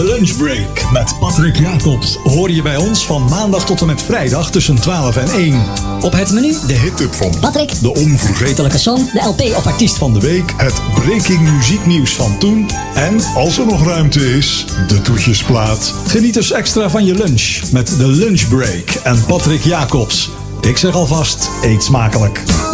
Lunchbreak met Patrick Jacobs hoor je bij ons van maandag tot en met vrijdag tussen 12 en 1. Op het menu De hit-up van Patrick, de onvergetelijke song, de LP of artiest van de week, het breaking muzieknieuws van toen en, als er nog ruimte is, de toetjesplaat. Geniet dus extra van je lunch met de Lunchbreak en Patrick Jacobs. Ik zeg alvast, eet smakelijk.